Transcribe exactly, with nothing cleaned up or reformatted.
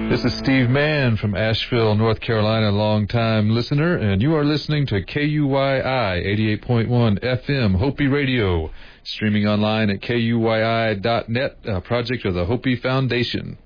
This is Steve Mann from Asheville, North Carolina, longtime listener, and you are listening to K U Y I eighty-eight point one F M Hopi Radio, streaming online at K U Y I dot net, a project of the Hopi Foundation.